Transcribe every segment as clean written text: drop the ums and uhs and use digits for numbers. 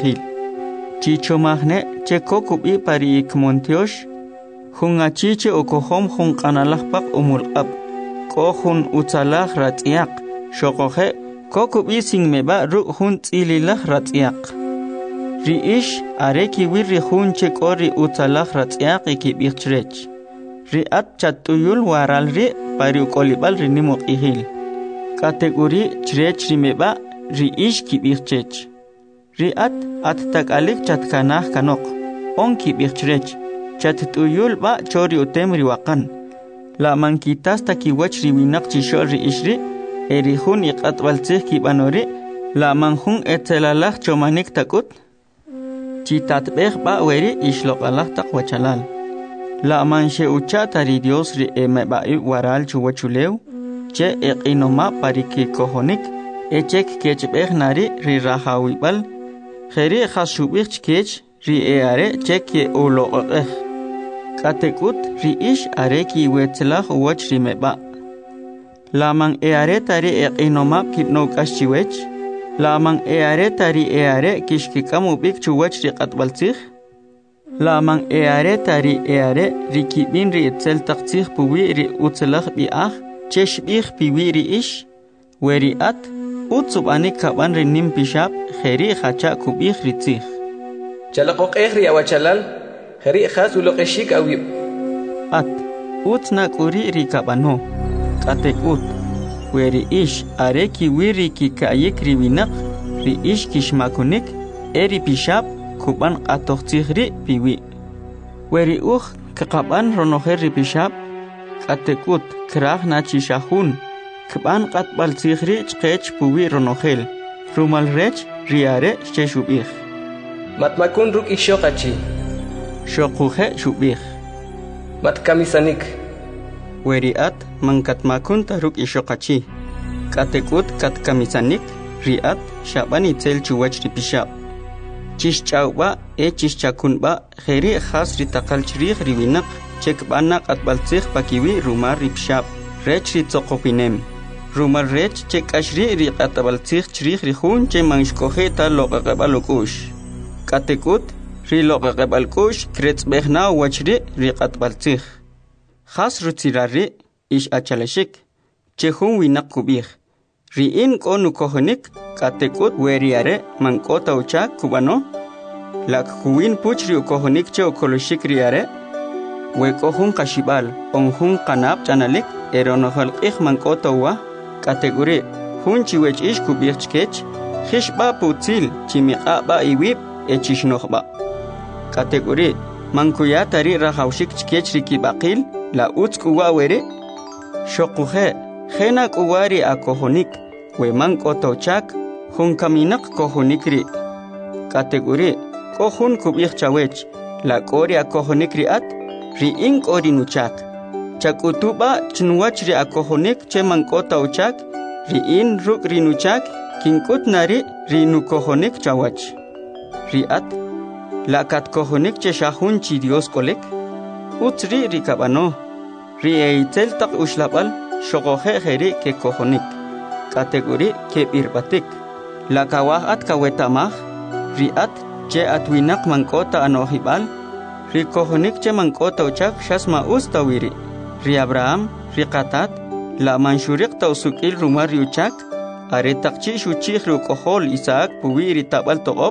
ihil. Chicho magne che kokubi pari ikmontiosh. Hunga chiche okohom hun kanalakpak umulqab. Kohun utsalah ratiak. Shokohe kokubi singmeba ru hun tsililah ratiak. Riish areki wirri hun che kori utsalah ratiak ikibikchrech. Riat chatuyul waral ri pari ukolibal rinimok ihil. Kategori chrech rimeba riish kibikchech. Riat at takalik chatkanah kanok. On kibikchrech. Chatuyul ba chori utem riwakan. La mankitas takiwach riwinak chisho riishri. Erihun iqat waltzih kibanori. La manhun etelalah chomanik takut. Chitatbeh ba weri ishloqalah takwachalal. La manche ucha tari Dios ri emebai waral chuwachuleu. Che eqinoma pariki kohonik. Echek kechbeh nari ri rahawibal. Kheri khashubich kech ri eare chek ye uloqeh. Katekut ri ish areki wetlah wach ri meba. Lamang eare tari eqinoma kipnok ashchiwech. Lamang eare tari eare kishkikamu bik chuwach ri qatbaltzih. Lamang eare tari eare rikibin ri etzel taqtzih puwi ri utzelah bi'ah. Chesh bih piwi ri ish. Weri at utsub anik kaban ri nim pishab. Kheri khacha kubih ri tzih. Chalaqoq ri awachalal. Kheri khas uloqeshik awib. At utna kuri ri kabano. Katek ut. Weri ish areki wiri ki kayek riwinak. Ri ish kishmakunik. Eri pishab kuban atoqtzihri piwi. Weri kekaban ronoher ri pishab. Katekut krah na chishahun. Kuban katbal tzihri chkech puwi ronohel. Rumal rech riare sheshubih. Matmakun ruk ishokachi. Shokuhe shubih. Matkamisanik. Weriat mangkatmakun taruk ishokachi. Katekut katkamisanik. Riat shabani tel chuwach ripishab. Chishchauba chishchakunba kheri khas ritakal chrih riwinak. Chek banak atbaltzih pakiwi rumar ripshab. Rech ritzoqopinem. Rumar rech chek ashri riqatabaltzih chrih rihun che manshkohe ta loqaqabalukush. Katekut ri loqaqabalkush kretzbehna wachri riqatbaltzih. Khas rutzirari ish achalashik. Chehun winak kubih. Riin konu kohonik katekut weriare mankota ucha kubano. Lak huwin puchri ukohonik che ukoloshik riare. Wekohun kashibal onhun kanab chanalik eronohal ich mankota uwa. Kategori hun chiwech ish kubih chkech. Khishba putzil chimiqa ba iwib echishnohba. Kategori mankuya tari rahawshik chkech rikibaqil la utzkuwa were. Shokuhe Henak uwari akohonik, we mankotochak, hun kaminak kohonikri. Kategori, kohun kubich chawech, la kori akohonikri at, riing ori nuchak. Chakutuba chnuachri akohonik che mankotochak, riin ruk rinuchak, kinkut nari rinu kohonik chawach. Riat, la kat kohonik che shahun chi Dios kolek, utri rikabano, rieitel tak ushlabal, Shokohe heri ke kohonik. Kategori ke birbatik. La kawahat kawetamah. Riat che atwinak mankota anohibal. Ri kohonik che mankota uchak shasma ustawiri. Ri Abraham, ri Qatat. La manshurik tausukil rumar uchak. Are takchi shuchik ru kohol Isaac puwiri tabal toop.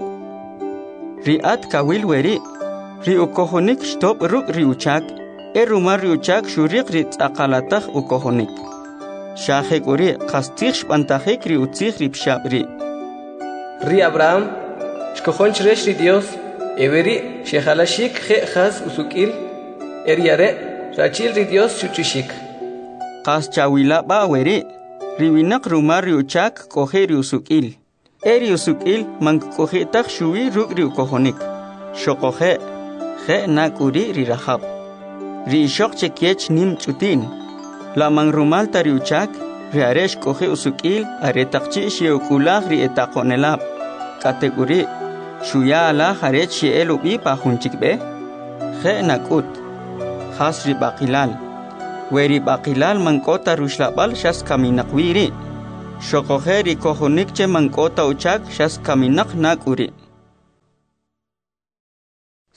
Riat kawil weri. Ri ukohonik stop ruk ri uchak. Rumar uchak shurik rit akalatah ukohonik. Shahek uri kastich pantahek ri utzich ri pshabri. Ri Abraham, shkohon chresh ri Dios, everi shehalashik khe khas usukil, eriare rachil ri Dios chuchishik. Kas chawila ba weri, riwinak rumar ri uchak kohe ri usukil. Eri usukil mang kohe tak shui ruk ri ukohonik. Shokohe, khe nak uri ri rahab. Ri shok chekech nim chutin. La mang rumal tari uchak, ri aresh kohe usukil, are takchi shiukulah ri etakonelab. Kategori, shuya ala haret shielubi pahunchikbe. Khe nakut. Khas ri bakilal. Weri bakilal mangkota rushlabal shas kaminakwiri. Shokohe ri kohonik che mangkota uchak shas kaminak nakuri.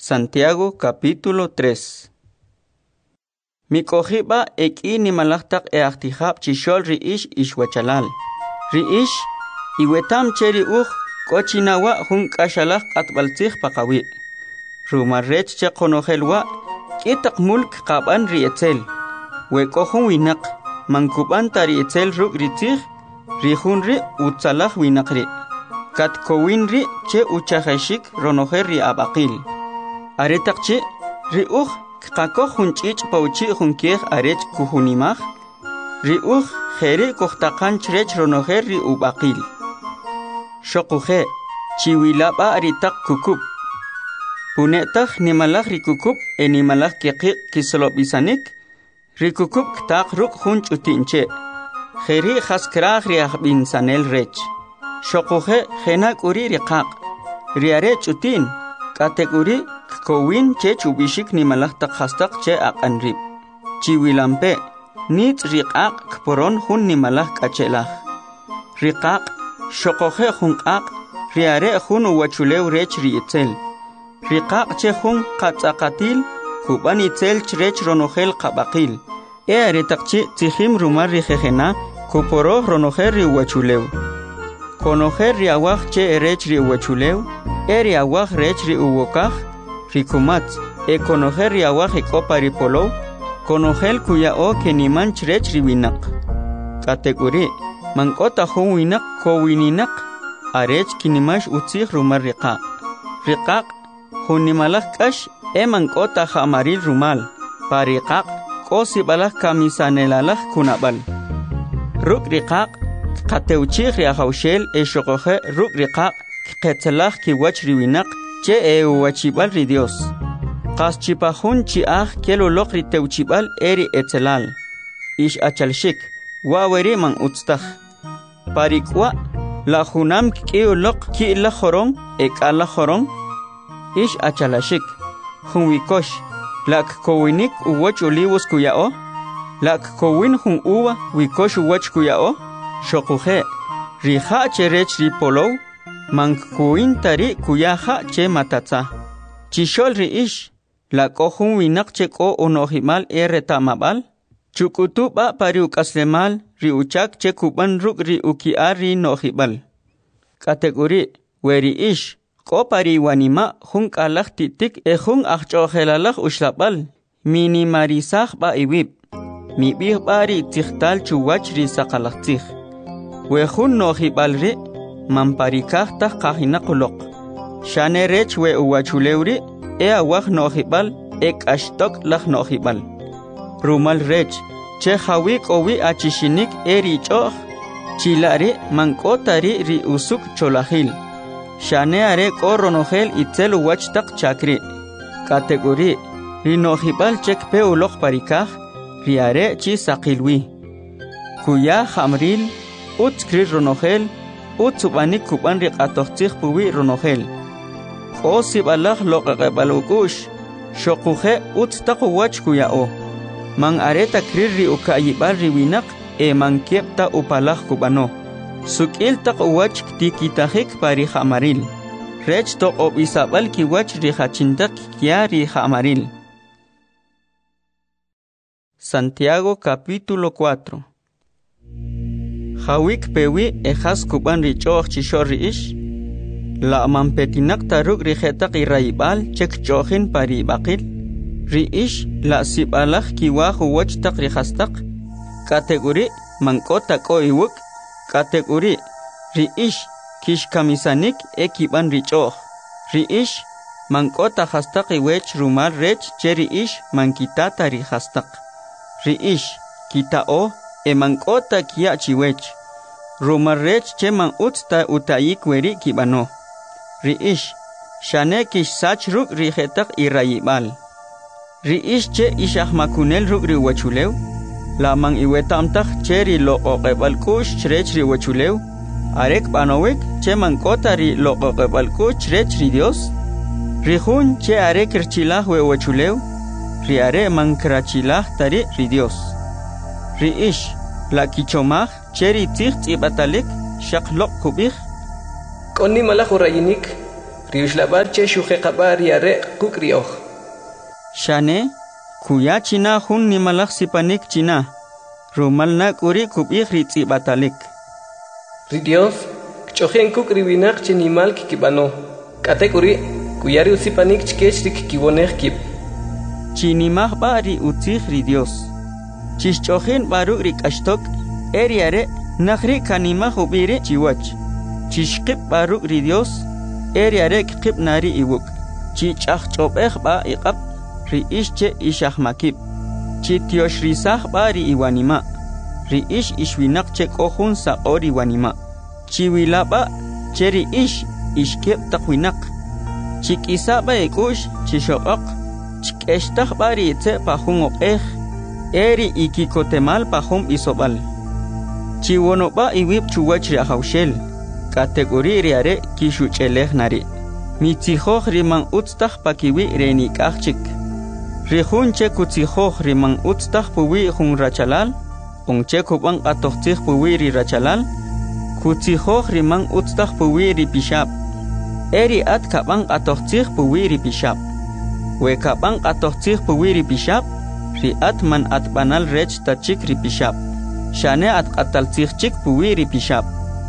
Santiago capítulo 3. Mikohiba eki ni malaktak aktihab chishol riish ishwachalal. Riish iwetam cheri kochinawa hun kashalak atbaltih pakawi. Rumarrech che konohelwa kitak mulk qaban rietzel. Wekohun winak mankuban tari etzel ruk ritih rihunri utsalah winakri. Katkowinri che uchahashik ronoherri abaqil. Aretakchi riuh kakoh hunchich pauchi hunkeh arech kuhunimah. Riuh kheri kohtakan chrech ronoherri ubaqil. Shokuhe chiwilaba aritak kukup. Punetah nimalah rikukup nimalah kekik kisolobisanik. Rikukup ktak ruk hunch utinche. Kheri khaskrah riah bin sanel rech. Shokuhe henak uri riqaq. Riarech utin. Kategori kowin che chubishik ni malah tak hastak che akanrib. Chiwilampe nit riqaq kporon hun ni malah kachelah. Riqaq shokohe hunqaq riare hun wachulew rech rietzel. Riqaq che hun qatsaqatil kuban itzel chrech ronohel qabaqil. Aretakchi tihim rumar rihejena kuporo ronoher ri wachulew. Konoher riawah che rech ri wachulew. Riawah rech ri uwokah rikumat. Konoher riawah ekopari polo. Konohel kuyao keniman chrech ri winak. Kategori mangkota hun winak ko wininak. Arech kinimash utsih rumar riqaq. Riqaq hunimalah kash mangkota hamaril rumal. Pariqaq ko sibalah kamisanelalah kunabal. Ruk riqaq kateuchih riahaushel shokohe ruk riqaq ketsalah kiwach riwinak che wachibal ri Dios. Qas chipahun chiah kelolok ri teuchibal eri etzelal. Ish achalshik waweri man utstah. Parikwa la hunam kiolok ki la horong ala horong. Ish achalashik hunwikosh lak kowinik uwach olivos kuyao. Lak kowin hun uwa wikosh uwach kuyao. Shokuhe riha cherech ri polow. Mankuin tari kuyaha che matatsa. Chishol riish. La kohun winak che ko unohimal retamabal. Chukutuba pariukaslemal riuchak che kuban ruk riukiar ri nohibal. Kategori weriish. Ko pariwanima hun kalah titik hun ahchohelalah ushlabal. Minimarisah ba iwib. Mibih bari tikhtal chuwach ri sakalaktih. Wehun nohibal ri. Mamparikah tah kahina kulok. Shane rech we uwachulewri awah nohibal ashtok lah nohibal. Rumal rech che hawik owi achishinik richoh. Chilari mankotari ri usuk cholahil. Shane are ko ronohel itzel uwach tak chakri. Kategori ri nohibal chek pe ulok parikah riare chi sakilwi. Kuya hamril utskri ronohel Utsubanik kuban riqatohtih puwi ronohel. O sibalah loqaqabalukush. Shokuhe utstaku wach kuyao. Mang areta krir ri ukayibal riwinak mankiepta upalah kubano. Sukil tak wach tikitahik pari hamaril. Rech to obisabal ki wach rihachintak kia rihamaril. Santiago capítulo 4. Hawik pewi ejas kuban richoh chishor riish. La mampetinak taruk rihetak iraibal cek chohin pari bakil. Riish la sibalah kiwah wach tak rihastak. Kategori mangkota ko iwuk. Kategori riish kish kamisanik kiban richoh. Riish mangkota hastak iwech rumal rech che riish mankitata rihastak. Riish kitao mangkota kia chiwech. Rumarrech che man utsta utayik weri kibano. Riish shane kish sach ruk rihetak irayibal. Riish che ishah makunel ruk riwachulew. Lamang iwetamtak che ri loqoqebal kush chrech riwachulew. Arek banowek che mankota ri loqoqebal kush chrech ri Dios. Rihun che arek irchilah wewachulew. Riare mankrachilah tari ri Dios. Riish la kichomah cheri tich ibatalik shaklok kubih. Konni malah urayinik riushlabar che shuqeqabar yare kukrioh. Shane kuya china hun nimalak sipanik china rumalna kuri kubik ritsi batalik. Ri Dios kchojen kukriwinak chinimal kikibano. Kate kuri kuyari usipanik chkech rikikibonej kip. Chinimah ba ri utzih ri Dios. Chishchojen baru rik ashtok eriare nakhri kanimah ubiri chiwach. Chishqib baru ri Dios eriare kqib nari iwuk. Chichach chobeh ba iqab ri ishche ishahmakib. Chitiosh risah ba ri iwanima. Ri ish ishwinak chek ohun sa ori wanima. Chiwila ba cheri ish ishkeb takwinak. Chik isa ba ikush chishokak. Chik eshtah ba ri itse pahung okeh. Eri ikikotemal pahum isobal. Chiwono ba iwib chuwach ri ahawshel. Kategori riare kishu cheleh nari. Mitzihoh rimang utstah pakiwi renik achik. Rihun che kutzihoh rimang utstah puwi hun rachalal. Ongche kubang atohtih puwi ri rachalal. Kutzihoh rimang utstah puwi ri pishab. Eri at kabang atohtih puwi ri pishab. We kabang atohtih puwi ri pishab. Ri at man at banal rech tachik ri pishab. Shane at kataltih chik puwi ri pishab.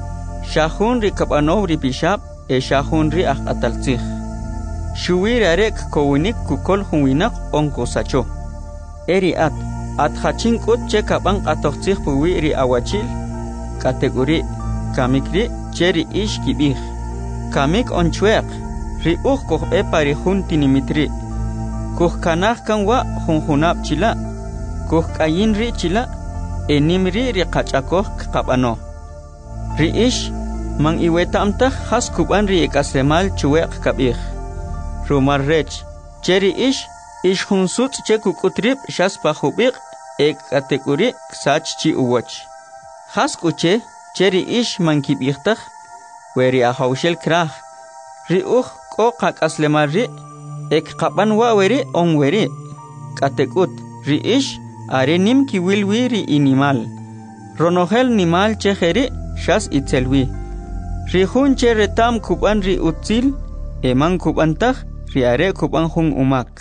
Shahun ri kabanov ri pishab. Shahun ri ak ataltih. Shuwi rarek kowinik kukol hunwinak onko sacho. Eri at hachin kut che kabang atohtih puwi ri awachil. Kategori kamikri cheri ish kibih. Kamik onchuek ri koh e pari hun tinimitri. Koh kanah kanwa hunhunab chila. Koh kayin ri chila. Enimri ri kachakoh kabano. Ri ish mang iweta amtah has kuban ri ekasemal chuek kabih. Rumar rech cheri ish hunsut che kukutrip shas pahubik kategori sach chi uwach. Has kuche cheri ish mankibikhtah weri ahawshel krah. Ri ko kakaslemar ri kaban wa weri on weri. Katekut ri ish are nim kiwilwi ri inimal. Ronohel nimal che kheri shas itselwi. Ri hun che retam kuban ri utzil eman kubantah ri are kuban hun umak.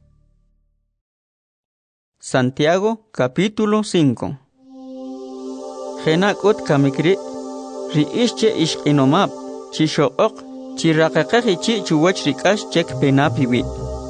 Santiago capítulo 5. Genakut kamikri ri ishche ishqinomab chishoqoq chiraqaqaqi chi chuwach rikash chek penapiwi.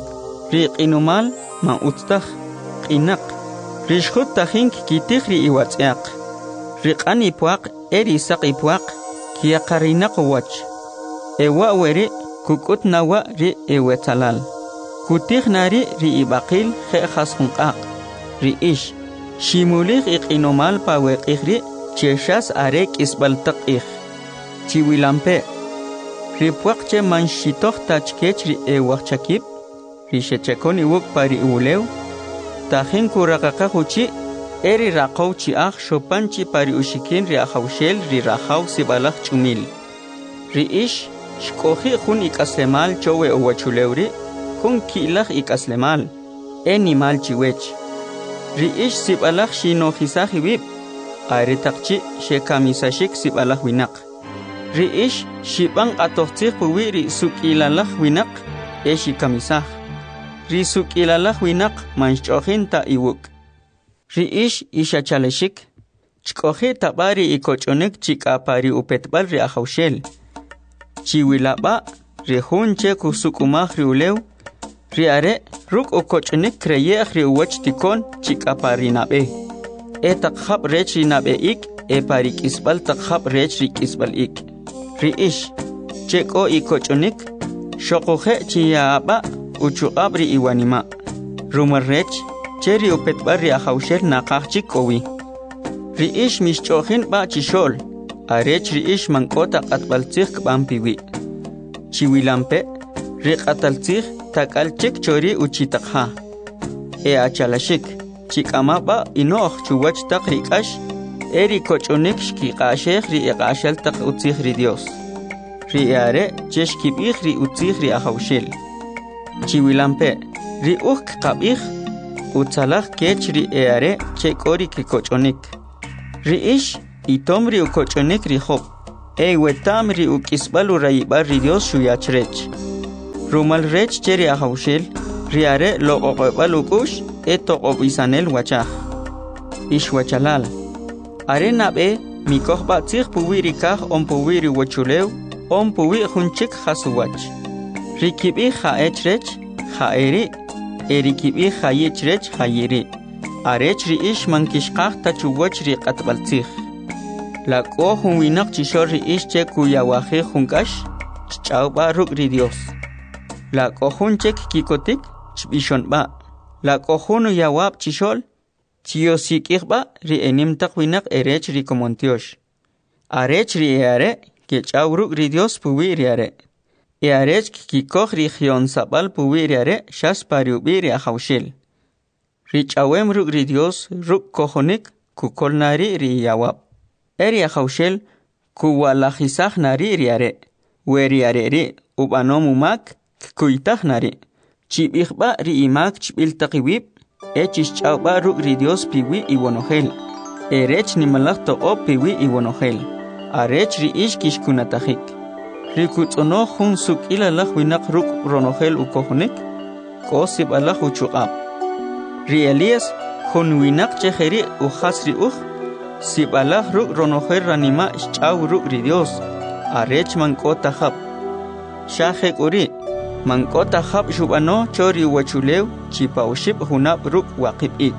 Ri qinomal ma utstah qinak. Rishkhut tahink kitih ri iwatzaq. Ri qani puaq eri saqi puaq kiyaqarinaq wach. Ewa weri kukut nawa ri ewetsalal. Kutih nari ri ibaqil khas hunqaq. Ri ish shimulih iqinomal paweqih ri cheshas arek isbaltaq ih. Chiwilampe ri puaq che manshitoh tachkech ri ewachakib. Ri shechekon iwuk pari ulew. Tahin kuraqaqa huchi eri raqaw chi ah shopanchi pari ushikin ri ahawshel ri rahaw sibalaq chumil. Ri ish shkohi hun ikaslemal chowe owachulewri hun kilaq ikaslemal enimal chiwech. Ri ish sibalaq shinohisaq ibib aritaqchi shekamisashik sibalaq winaq. Ri ish shibang atohtih puwi ri sukilalaq winaq shikamisaq. Ri sukilalaq winaq manch'ohin ta iwuk. Ri ish ishachaleshik chkohi tabari ikochonik chikapari upetbal ri ahawshel. Chiwilaba ri hunche kusukumah ri ulew. Ri are ruk ukochonik kreyeh ri uwach tikon chikapari nabe. Takhab rech ri nabe ik parik isbal takhab rech ri isbal ik. Ri ish cheko ikochonik shokohe chiyaba uchuqab ri iwanima. Rumar rech cheri upetbal ri ahawshel naqaqchik kowi. Ri ish mishchohin ba chishol. Arech ri ish mankota qatbaltzih kbampiwi. Chiwilampe ri qataltzih takalchik chori uchitaqha. Achalashik chikama ba inoh chuwach taq rikash eri kochonik shkiqasheh ri iqashal taq utzih ri Dios. Ri are cheshkibih ri utzih ri ahawshel. Chiwilampe ri qabih utsalaq kech ri are chekori ki kochonik. Ri ish itom ri ukochonik ri hob. wetam ri ukisbal urayibar ri Dios shuyachrech. Rumal rech cheri ahaushel, riare lo oqobal ukush, toqobisanel wachaj. Ishwachalal. Are nabe, mikohba tzig puwiri kah puwiri wachulew, puwi hunchik hasuwach. Rikibi haechrech, haeri, erikibi hayechrech hayeri. Arech ri ish mankishqah tachuwach ri qatbaltzig. La ko hun winak chishor ri ish che kuyawaje hunkash, chauba ruk ri Dios. La ko hun chek kikotik, chbishon ba. La ko hun yawab chishol, chiyosikirba ri enimtak winak erech ri komontiosh. Arech ri eare, ke chau ruk ri Dios puwi ri are. Earech kikoh ri gion sabal puwi ri are, shas pariubi ri ahaushil. Rich awem ruk ri Dios ruk kohonik kukol nari ri yawab. Eri ahaushel kuwalajisaj nari ri are. Weri are ri ubanomu mak kuitaj nari. Chibijba ri imak chibiltakiwib. Echis chauba ruk ri Dios piwi iwonojel. Erech ni malakto o piwi iwonojel. Arech ri ish kishkunatajik. Rikutsono hun suk ilalaj winak ruk ronojel ukohonik. Kosib alaj uchuqab. Ri Elias hun winak chejeri uhasri sibalaj ruk ronojer ranima chau ruk ri Dios. Arech mankota hab. Shahek uri. Mankota hab shubano chori wachulew chipaushib hunab ruk waqibik.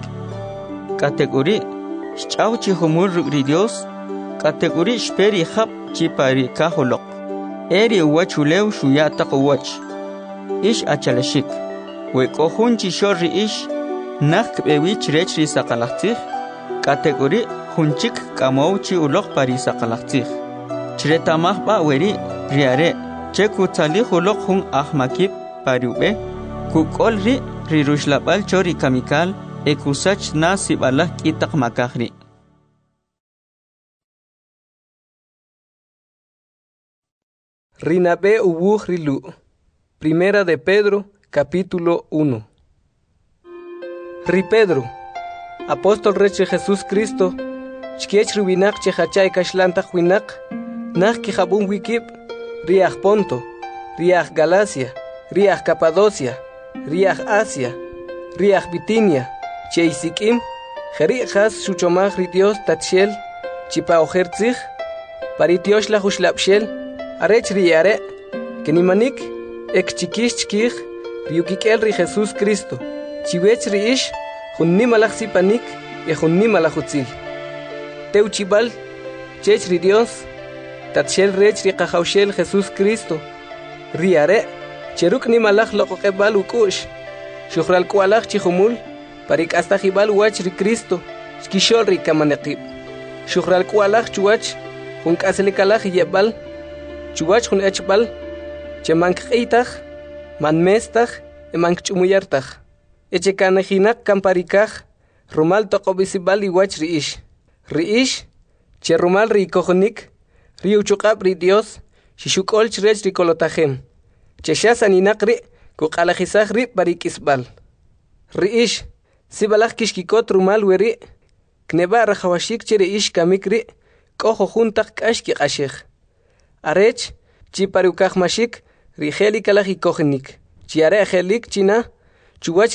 Kategori chau chihumur ruk ri Dios. Kategori shperi hab chipari kaholok. Eri wachulew shuyataq wach. Ish achalashik. Wekohun chishor ri ish. Nak bewich rech ri saqalaqtij. Kategori hunchik kamow chi ulok pari saqalaqtij. Chretamaj ba weri riare. Cheku tali ulok hun ahmakib pariube. Kukol ri rushlabal chori kamikal. Ekusach na sibalah kitaq makahri. Rinabe ubuj rilu. Primera de Pedro, capítulo 1. Ri Pedro, apóstol reche Jesús Cristo, chkiech rubinak chehachay kashlantak winak, nak kijabun wikib, riach Ponto, riach Galacia, riach Capadocia, riach Asia, riach Bitinia, cheisikim, jeri has shuchomaj ri Dios tatshel, chipa ojertzig, paritiosh la hushlapshel, arech riare, kenimanik, ek chikish chkij, riukikel ri Jesús Cristo. Chiwech ri ish, junni malach sipanik, junni malachutzil. Teuchibal, chech ri Dios, tatshel rech ri qahaushel Jesús Cristo. Riare, cheruk ni malach loqoqebal ukush. Shuhral kualach chihumul, parik hasta jibal wach ri Cristo, skishol ri kamanekib. Shuhral kualach chuach, jun kaselikalach yebal, chuach jun echbal, chemank eitach, man mestach, emank chumuyartach. Echekanajinak kamparikaj, rumal toqobisibal iwach riish. Riish, che rumal rikojonik, riuchukab ri Dios, shishukol chrech rikolotajem. Che shasaninak ri, kuqalajisaj ri parikisbal. Riish, sibalaj kishkikot rumal weri, kneba rajawashik che riish kamik ri, kojo juntak kashki qashej. Arech, chiparukaj mashik, rijeli kalajikojenik. Chiare ajelik china, chuwach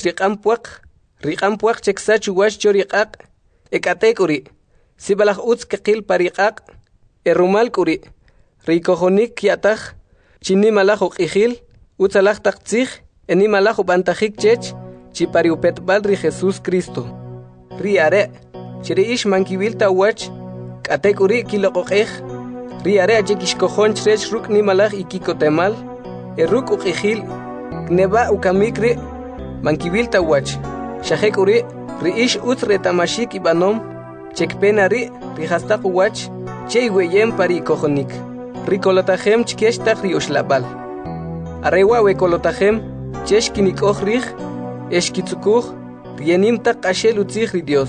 riqampuaq cheksa chuwach choriqaq, ekatekuri, sibalaj utz kaqil pariqaq, erumal kuri, rikojonik yataj, chinimalaj uqijil, utzalaj taqtzij, enimalaj ubantajik chech, chipariupetbal ri Jesús Cristo. Riare, chiriish mankibil tawach, katekuri kiloqoqej, riare achekishkojon chrech ruk nimalaj ikikotemal, eruk uqijil, kneba ukamikri, mankibil tawach, shahekuri, riish utz retamashik ibanom, chekpenari, rihastaq uwach, cheiweyem pari kojonik, rikolotajem chkeshtaq riushlabal. Arewa wekolotajem, cheshkinikoj rij, eshkitzukuj, rienimtaq ashel utzij ri Dios.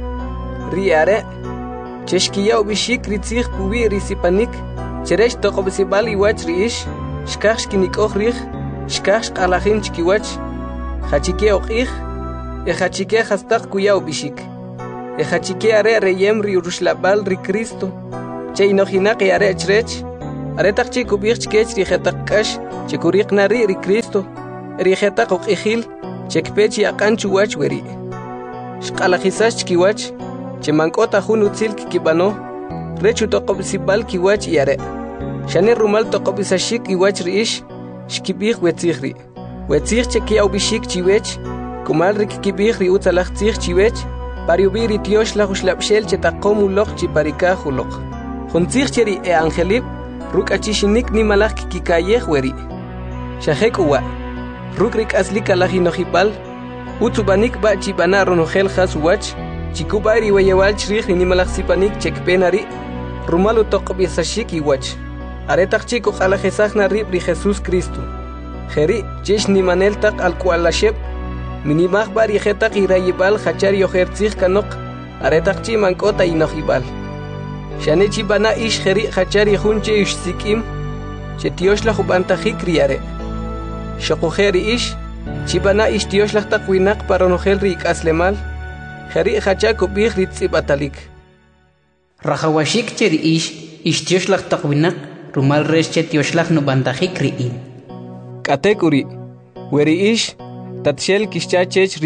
Riare, cheshkiya ubishik ritzij puwi risipanik, cheresh toqobisibal iwach riish, shkaj shkinikoj rij, shkaj shqalajin chkiwach, hachike oqij, hachike hastaq kuya ubishik. Hachike are reyem ri urushlabal ri Cristo, che inohinaqi arechrech aretaq chi kubich kech rijetaq kash che kuriq nari ri Cristo rijetaq uqihil che kpechi aqanchu wach weri shqalajisash kiwach che mankota jun utzil kibano rechu toqobsibal kiwach yare shane rumal toqobisashik iwach riish shkibih wetzihri wetzih che kiaubishik chiwech kumal rik kibih ri utzalaj tzih chiwech pariubiri tiosh la ushlabshel che taqomu loq chi parika huloq juntzih cheri e angelib ruk achishinik ni malaj kikayej weri shahek uwa ruk rik aslika lajinojibal utsubanik ba chibana ronojel khasuwach chikubari wayewal chrih ni malaj sipanik chekpenari rumalu toqobisashik iwach aretaq chiku qalajesajna ribri Jesús Cristo jeri chish ni manel taq alkualasheb minimaj bari jetaq irayibal hachar yojertzij kanok aretaq chi mankota inojibal shane chibana ish jeri hachar yjunche ish sikim che tioshla jubantajik riare shokujeri ish chibana ish tioshla taq winak paronojel rik aslemal jeri hacha kubih ritzibatalik rajawashik cheri ish tioshla taq winak rumal resh che tioshla no bantajik riin katekuri weri ish tatshel kishchachech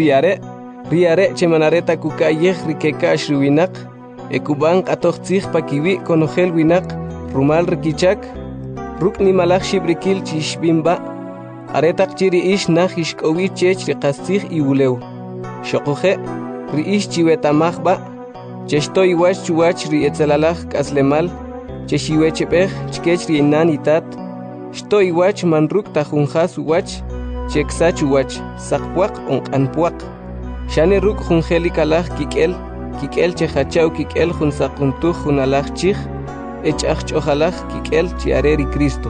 riare che manareta kukayej rikeka shruwinak ekuban qatoqtzij pakiwi konojel winak rumal rikichak ruk ni malaj shibrikil chishbimba aretaq chiri ish naj ishk'owi chech riqastzij iwulew shoquje ri ish chiwetamajba cheshtoy wach chuwach ri etzalalaj k'aslemal cheshiwechebej chkech ri inan itat shtoy wach manruk tajunjas wach cheksach wach saqpuaq onq'anpuaq shane ruk junjeli kalaj kik'el chejachaw kik'el jun saquntuj junalaj chij ech'aj ch'ojalaj kik'el chiare ri Cristo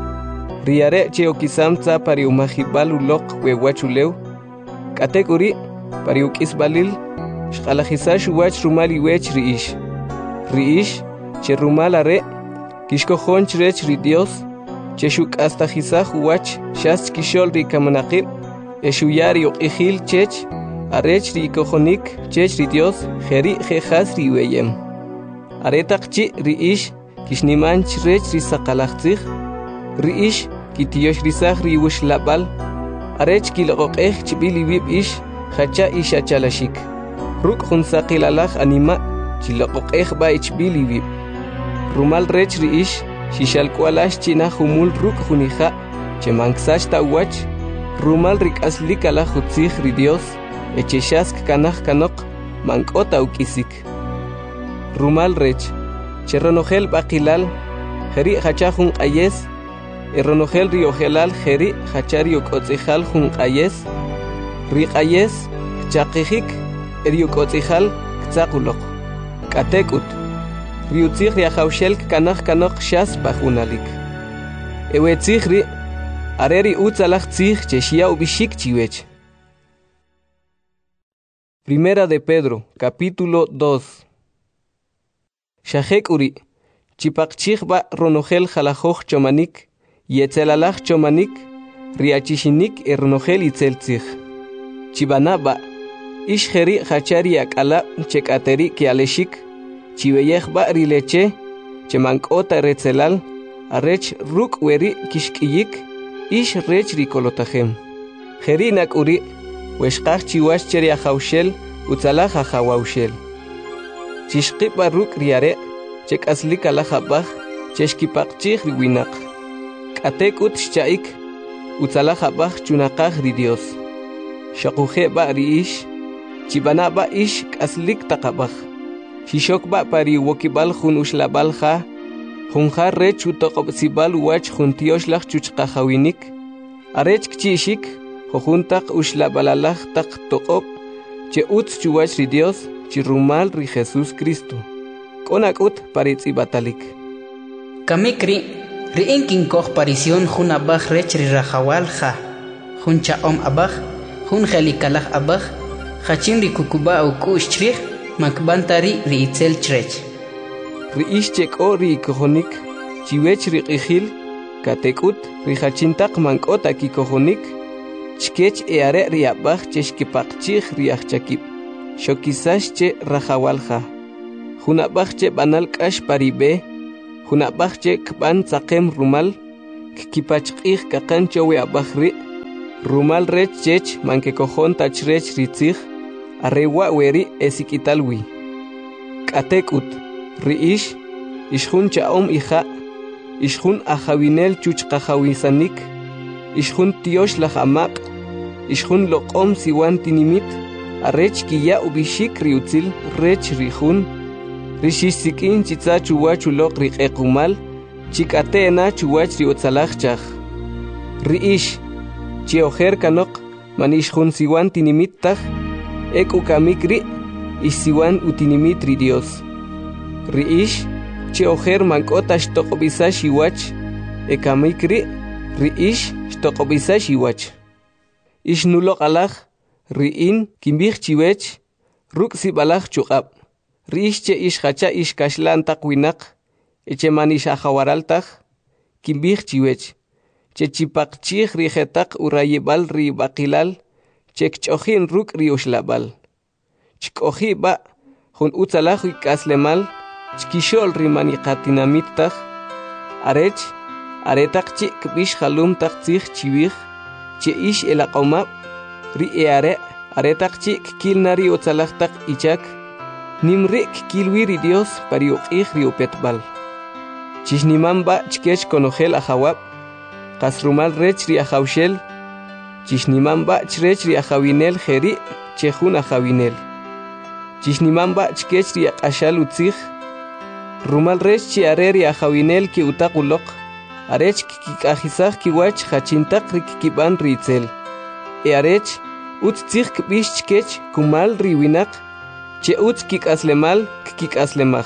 riare che okisam tza pari umajibal uloq wewach ulew k'atek uri pari uk'isbalil shqalajisash wach rumal iwech ri ish che rumal are kishkojon chrech ri Dios cheshuk hasta jisaj wach shas kishol ri kamanaqib eshuyar yoqijil chech arech ri kojonik chech ri Dios jeri jejas ri weyem aretaq chi ri ish kishniman chrech ri saqalajtzij ri ish kitiosh ri saj ri wushlabal arech kiloqej chibili wib ish hacha ishachalashik ruk jun saqilalaj anima chiloqej ba ichbili wib rumal rech ri ish shishalkualash china humul ruk junija chemanksach tawach rumal rik'aslik ala jutzij ri Dios echeshask kanaj kanok mank'ota uk'isik rumal rech cheronojel baqilal jeri hacha jun q'ayes eronojel ri ojelal jeri hacha ri ok'otzijal jun q'ayes ri q'ayes chaqijik ri ok'otzijal k'tzaquloq k'atek'ut riutzij ri ajawshel kanaj kanok shas pajunalik ewetzij ri are ri utzalaj tzij chexia ubishik chiwech. Primera de Pedro, capítulo 2. Shahek uri chipaqchij ba ronojel jalajoj chomanik yetzelalaj chomanik riachishinik ronojel itzeltzij chibana ba ish jeri hachari ak'ala chek'ateri kialeshik chiweyej ba rileche chemank'ota retzelal arech ruk weri kishk'iyik ish rech rikolotajem jeri nak'uri wexqaj chiwash cheri ajawshel utzalaj ajawawshel chishqib ba ruk riare chek'aslik alaj abaj chexkipaqchij riwinaq k'atek'ut xcha'ik utzalaj abaj chunaqaj ri Dios xaquje ba ri ish chibana ba ish k'aslik taqabaj xixok ba pari wokibal jun uxlabal ja junja rech utoqobsibal wach jun tioxlaj chuchqajawinik arech kchishik jojuntaq uxlabalalaj taq toqob che utz chuwach ri Dios chirumal ri Jesús Cristo k'onak'ut paritz'ibatalik kamikri ri'in kinkoj parision jun abaj rech ri rajawal ja jun cha'om abaj jun jelikalaj abaj jachin ri kukuba uk'ux chrij makbantari ri itzel chrech ri ish chek'o ri kojonik chiwech ri q'ijil katek'ut ri jachintaq mank'ota kikojonik chkech eare ri abaj chexkipaqchij ri ajchakib xokisax che rajawal ja jun abaj che b'anal k'ax paribe hunabachche kban tsaqem rumal kipachqih kakan chowe abachri rumal rech chech manke kojon tachrech ritzig arewa weri esikitalwi katekut riish ishun chaom ija ishun ajawinel chuchqajawisanik ishun tiosh lajamaq ishun loqom siwan tinimit arech kiya ubishik riutzil rech rihun rishisikin chitza chuwachuloq riqequmal chikatena chuwach riotsalajchaj riish chiojer kanok manishun siwan tinimitaj ekukamikri isiwan utinimitri Dios riish chiojer mankota shtoqobisa shiwach ekamikri riish shtoqobisa shiwach ishnuloq alaj riin kimbij chiwech ruk sibalaj chuqab riish che ishjacha ishkashlantaj winaq echemanish ajawaraltaj kimbij chiwech che chipaqchij rijetaq urayibal ribaqilal chekch'ojin ruk rioxlabal chk'ojiba jun utzalaj ik'aslemal chkixol rimaniqatinamitaj arech aretaq chi kbix jalumtaj tzij chiwij che ish elaqomab ri eare aretaq chi kilnari utzalajtaj ichak nimri kilwiri Dios pariuqij riupetbal chishnimamba chkech konojel ajawab qasrumal rech ri ajawshel chishnimamba chrech ri ajawinel jeri chejun ajawinel chishnimamba chkech ri aqashal utzij rumal rech chi areri ajawinel ki utaquloq arech kikajisaj kiwach jachintaq rikiban ritzel arech utzij kbix chkech kumal riwinaq che utz kikaslemal kikaslemaj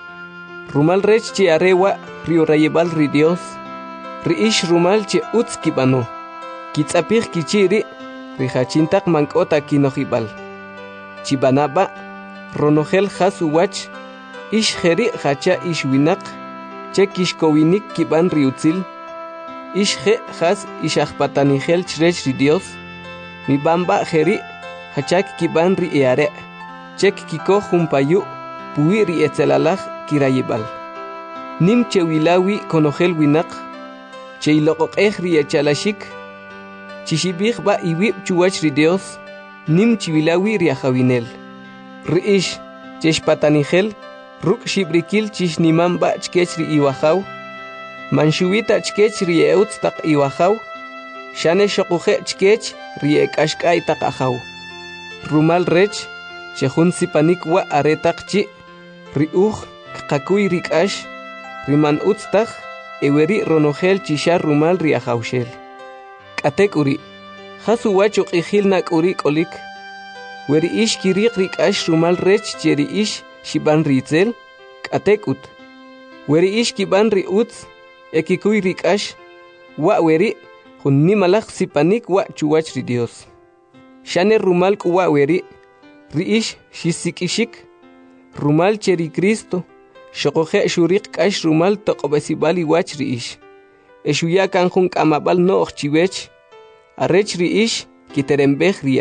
rumal rech chi arewa riorayebal ri Dios riish rumal che utz kibano kitzapij kichiri rijachintaq mankota kinojibal chibanaba ronojel jasuwach ish jeri jacha ish winaq che kishkowinik kiban riutzil ish je jas ishajpatanijel chrech ri Dios mi bamba jeri hachak kiban ri eare chek kiko jumpayu puwi ri etzelalaj kirayibal nim chewilawi konojel winaq cheiloqoqej ri echalashik chishibij ba iwib chuwach ri Dios nim chiwilawi ri ajawinel riish cheshpatanijel ruk shibrikil chishnimamba chkech ri iwajaw manshuwita chkech ri eutz taq iwajaw shane shoquje chkech ri ekashk'ay taq ajaw rumal rech chejun sipanik wa aretaq chi ri uj kqakuy ri k'ash riman utz taj eweri ronojel chisha rumal ri ajawshel k'atek'uri jasuwach uq'ijil nak'uri k'olik weri ish kiriq ri k'ash rumal rech che ri ish shiban ritzel k'atek'ut weri ish kiban ri utz ekikuy ri k'ash wa weri jun nimalaj sipanik wa chuwach ri Dios shane rumal k'uwa weri ri ish shisik'ishik rumal che ri Cristo shoqoje shuriq k'ash rumal toq'ob'esibal iwach ri ish exuya kan jun k'amab'al no'j chiwech arech ri ish kiterembej ri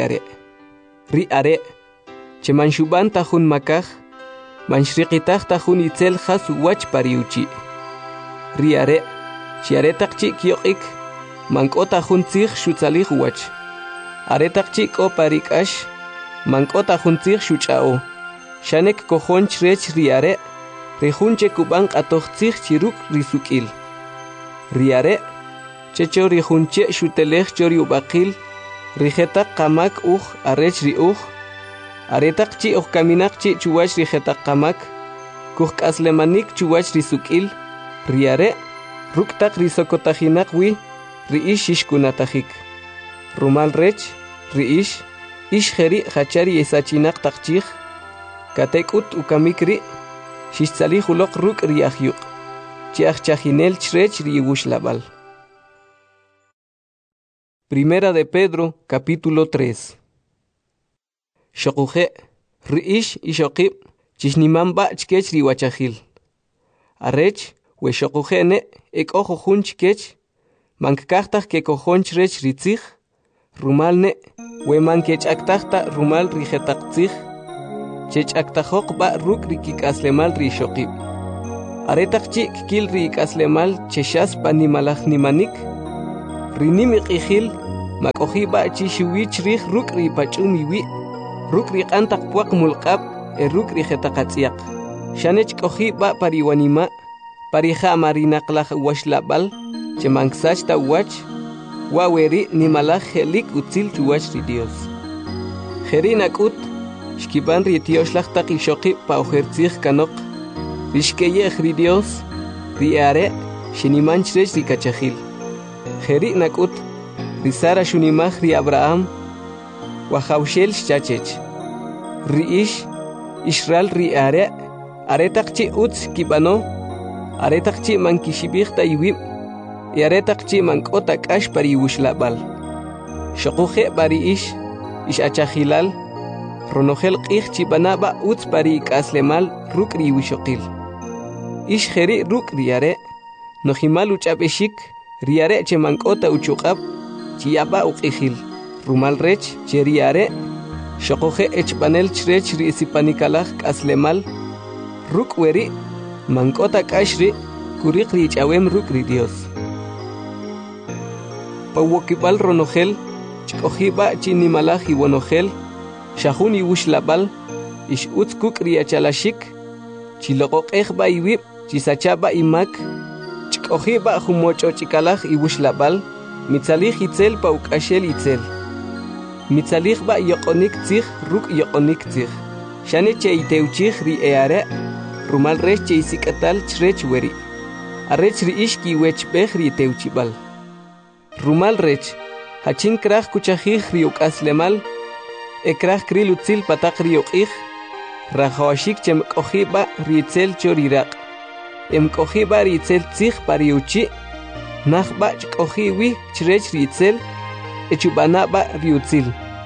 are che manxuban ta jun makaj manxriqitaj ta jun itzel jasuwach pariuchi ri are chi aretaq chi kyoq'ik mank'ota jun tzij xutzalij wach aretaq chi k'o parik'ash mank'ota jun tzij xuch'a'o shanek kojon chrech ri are rijun che kub'an q'atoj tzij chiruk risuk'il ri are checho rijun che xutelej chori ub'aqil rijetaq qamak uj arech ri uj aretaq chi uj kaminaq chi chuwach rijetaq qamak kuj k'aslemanik chuwach risuk'il ri are ruktaq risokotajinaq wi ri ish shishkunatajik rumal rech ri ish jeri jachari esachinaq taq chij katek'ut ukamikri shishtzalij uloq ruk' ri ajyuq chi ajchajinel chrech ri iwuxlab'al Primera de Pedro, capítulo 3. Shokuje, riish ishokib, chishnimamba chkech riwachajil. Arech, we shokujene, ek ojo jun chkech, mankaktaj ke kojon chrech ritzig, rumalne, we mankech aktajta rumal rijetaktzig, chech aktajok ba ruk rikik aslemal rishokib. aretaqchi kikil ri ik'aslemal cheshas panimalaj nimanik rinimi q'ijil mak'ojiba chi xiwich rij ruk' ri pach'umi wi ruk' ri q'antaq puaq mulq'ab ruk' ri jetaqatz'yaq xanech k'ojiba pariwanima parija marinaqlaj washlab'al chemank'sach ta wach waweri nimalaj jelik utzil chuwach ri Dios jeri nak'ut xkiban ri tioxlaj taq ixoqib pa ujertzij kanoq rixkeyej ri Dios ri are xinimanch rech ri kachajil jeri nak'ut ri Sara xunimaj ri Abraham wajawxel xchachech ri Israel ri are taqchi utz kibano are taqchi mankixibij ta iwib y are taqchi mank'ota k'ax pari wuxlab'al xoquje pari ix achajilal ronojel q'ij chibanaba utz pari ik'aslemal ruk' ri wixoqil ix jeri ruk' ri are nojimal uch'ab'exik ri are chemank'ota uchuq'ab chiyaba uq'ijil rumal rech che ri are xoquje echb'anel chrech ri isipanikalaj k'aslemal ruk' weri mank'ota k'ax ri kuriq ri ch'awem ruk' ri Dios pawokib'al ronojel chk'ojiba chinimalaj iwonojel xajun iwuxlab'al ix utz kuk' ri achalaxik chiloq'oq'ejba iwib chisachaba imak chk'ojiba jumoch'och'ikalaj iwuxlab'al mitzalij itzel pa uk'axel itzel mitzalijba yoq'onik tzij ruk' yoq'onik tzij xane che itewchij ri are rumal rech che isik'atal chrech weri arech ri ix kiwechb'ej ri tewchib'al rumal rech hachin kraj kuchajij ri uk'aslemal ekraj kril utzil pataq ri uq'ij rajawashik chemk'ojiba ri itzel cho ri raq' emk'ojiba ri itzel tzij pari uchi najba chk'ojiwi chrech ri itzel echub'anaba ri utzil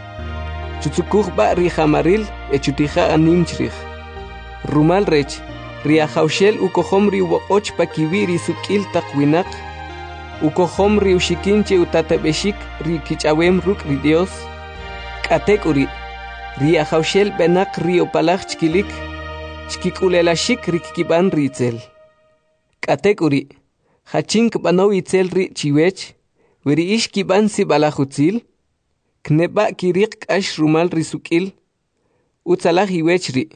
chutzukujba ri jamaril echutija anim chrij rumal rech ri ajawxel ukojom ri woq'och pakiwi ri suk'il taq winaq ukojom ri uxikin che utatab'exik ri kich'awem ruk' ri Dios k'atek'uri ri ajawxel b'enaq ri opalaj chkilik chkik'ulelaxik ri kikib'an ri itzel k'atek'uri jachin kb'anow itzel ri chiwech weri ix kib'an sib'alaj utzil kneb'a kiriq k'ax rumal ri suk'il utzalaj iwech ri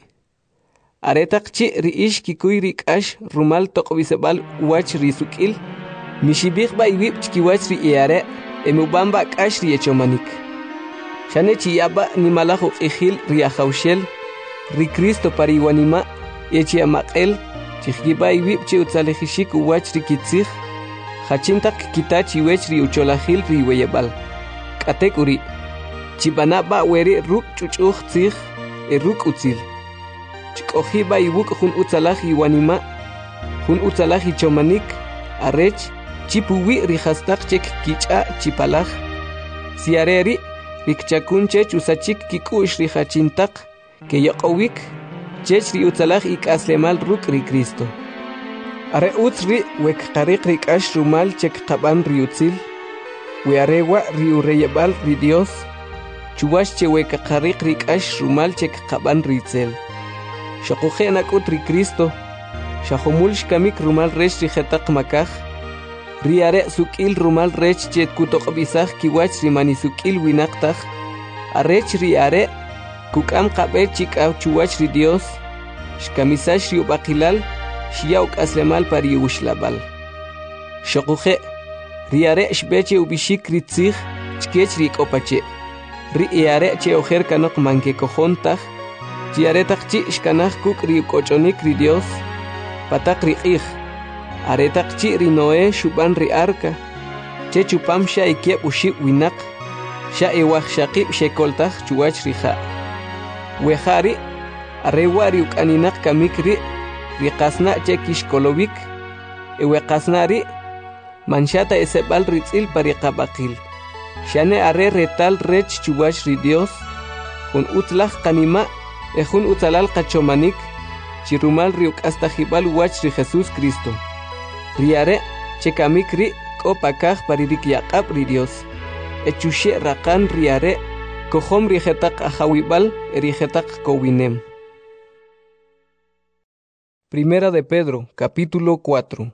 are taqchi ri ix kikuy ri k'ax rumal toq'b'iseb'al wach ri suk'il mixib'ijba iwib' chkiwach ri are emub'anba k'ax ri echomanik xane chiyaba nimalaj uq'ijil ri ajawxel ri Cristo pariwanima echiamaq'el chijkiba iwib' che utzalejixik uwach ri kitzij jachin taq kitach iwech ri ucholajil ri weyeb'al k'atek'uri chib'anaba weri ruk' ch'uch'uj tzij ruk' utzil chk'ojiba iwuk' jun utzalaj iwanima jun utzalaj ichomanik arech chipuwi ri jastaq chek kich'a chipalaj si areri rikchakun chech usachik kik'u'x ri jachintaq keyoq'owik chech ri utzalaj ik'aslemal ruk' ri Cristo are utz ri wek qariq ri k'ax rumal chek qab'an ri utzil we arewa ri ureyeb'al ri Dios chuwax che wek qariq ri k'ax rumal chek qab'an ri itzel xoquje nak'ut ri Cristo xajomul xkamik rumal rech ri jetaq makaj ri are suk'il rumal rech che kutoq'b'isaj kiwach ri manisuk'il winaqtaj arech ri are kuk'am qab'e chik'aw chuwach ri Dios xkamisax ri ub'aqilal xiyaw k'aslemal pari wuxlab'al xoquje ri are xb'e che ub'ixik ri tzij chkech ri k'opache ri are che ojer kanoq mankekojontaj chi are taqchi xkanaj kuk' ri uk'och'onik ri Dios pataq ri q'ij are taqchi ri Noé xub'an ri arca che chupam xa ikieb' uxib' winaq xa ewaj xaqib' xekoltaj chuwach ri ja' weja' ri arewa' ri uk'aninaq kamik ri qasna' che kixkolowik ewe qasna' ri manxata eseb'al ri tz'il pa ri qab'aqil xane are retal rech chuwach ri Dios jun utzlaj qanima' jun utzalal qachomanik chirumal ri uk'astajib'al wach ri Jesús Cristo ri are che kamik ri k'o pakaj pari ri kyaq'ab' ri Dios echuxe' raqan ri are kojom ri jetaq ajawib'al ri jetaq kowinem Primera de Pedro, capítulo 4.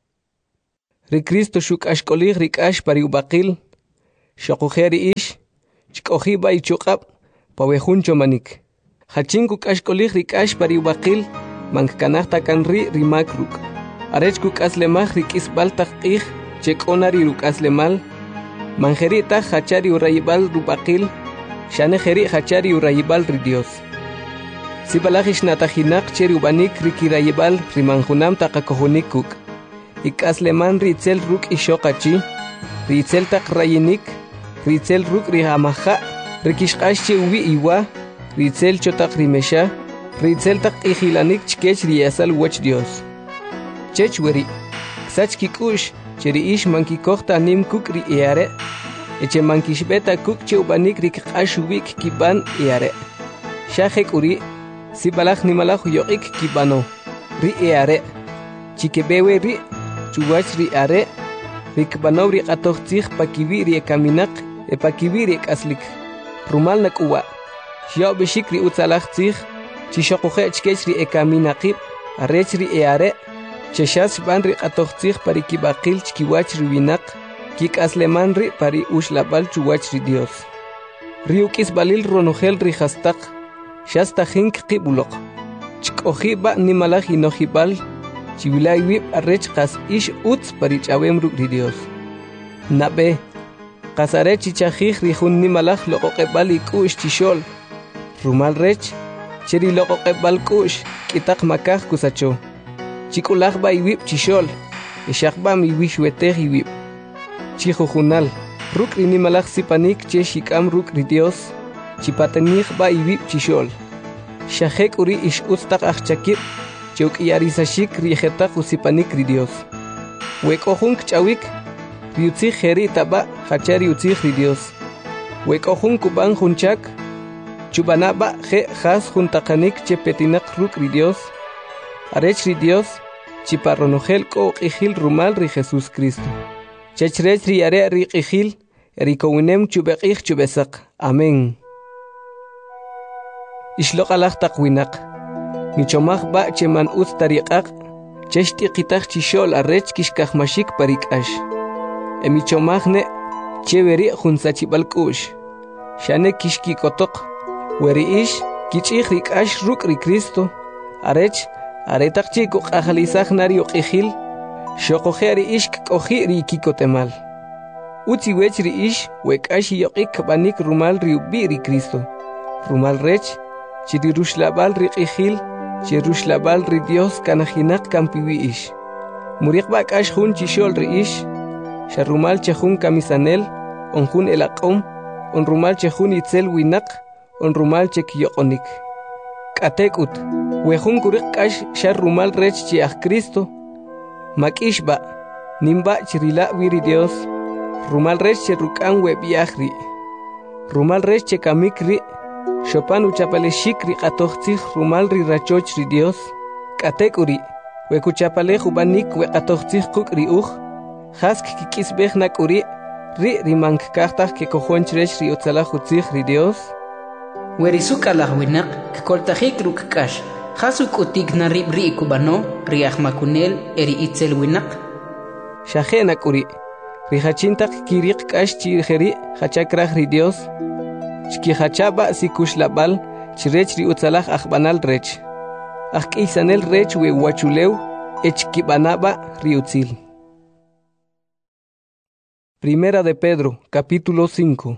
Cristo shuk ashkolig rikash pari ubaqil, shokujeri ish, chkoji bay chukab, pawejuncho manik. Hachinku ashkolig rikash pari ubaqil, mankanahta kanri rimakruk. Arechkuk aslemaj rikis baltak ij, chekonari ruk aslemal, manjerita hachari urayibal rubaqil, shanejeri hachari urayibal ridios. Sibalajish natajinak cheri ubanik rikirayibal rimanjunam takakojunikuk. Ikasleman ritzel ruk ishokachi, ritzel tak rayinik, ritzel ruk rihamaja, rikishkashi ubi iwa, ritzel chotak rimesha, ritzel tak ijilanik chkech riyasal wach Dios. Chechweri, ksach kikush, cheri ish mankikohta nim kuk ri eare, eche mankishbeta kuk che ubanik rikkash ubik kiban eare. Shahek uri, sibalach nimalach yoik kibano, ri eare, chikebewe ri, chuwach ri are, rikbanaw ri qatohtzih pakibi ri kaminak, pakibi ri aslik. Rumal nakuwa, xiao bishik ri utzalachtzih, chishokuche chkech ri kaminakib, arech ri eare, cheshas ban ri qatohtzih parikibakil chkiwach ri winak, kik asleman ri pari ushlabal chuwach ri Dios. Riukis balil ronogel ri hastak, shasta hink qibulok, chkoji ba nimalaj inojibal, chivilay wip arrech kas ish utz parich awem ruk ri Dios. Nabe, kasare chichajij rijun nimalaj loqoqebal ikush chishol. Rumal rech, cheri loqoqebal kush, kitak makaj kusacho. Chikulaj ba iwip chishol, ishakba mi wishwetej iwip. Chijujunal, ruk ri nimalaj sipanik che shikam ruk ri Dios, chipatenij ba iwip chishol. Shajek uri ish utztak achchakip, Chuk yarisashik riejeta jusipanik ri Dios. Wekojunk chawik, riutzij jeri taba, hachari utzij ri Dios. Wekojunk kuban junchak, chubanaba je has juntakanik chepetinak ruk ri Dios. Arech ri Dios, chiparronogel ko qijil rumal ri Jesús Cristo. Chechrech ri are ri qijil, erikowinem chubeqij chubesak. Amén. Ishloqalaj taqwinak. Michomaj ba cheman utz tariqaq, cheshti qitaq chishol arrech kishkajmashik parikash. Michomajne cheveri junsachibalkush. Shane kishki kotok, weri ish kichij rikash ruk ri Cristo. Arech aretaq chiku qajalizaj nari uqijil, shokojeri ish koji ri kikotemal. Utzi wech ri ish wekash yoqik banik rumal ri ubi ri Cristo. Rumal rech chiri rushlabal ri qijil, Cheruslabal ri Dios kanajinak kampiwi ish. Murik bak ash hun chishol ri ish. Sharumal chehun kamisanel, onjun elaqom, onrumal chehun itzel winak, onrumal chekyokonik. Katekut, wehun kurik ash sharumal rech chiach Cristo. Makishba, nimba chirila wiri Dios. Rumal rech cherukan webiachri. Rumal rech chekamikri. Chopan uchapaleshik ri qatohtzij rumal ri rachoch ri Dios. Katekuri, wekuchapale jubanik wekatohtzij kuk ri uj. Hask kikisbej nakuri, ri mankajtaj ke kojonchrech ri utzalajutzij ri Dios. Werisuka lajwinak, kkoltajik ruk kash. Hasuk utik na rib ri kubano, ri ahmakunel eri itzel winak. Shaje nakuri, ri hachintak kirik kash chirjeri hachakraj ri Dios. Chkihachaba sikushlabal, chirech ri utzalaj ajbanal rech. Ajkisanel rech we wachuleu, echkibanaba riutzil. Primera de Pedro, capítulo 5.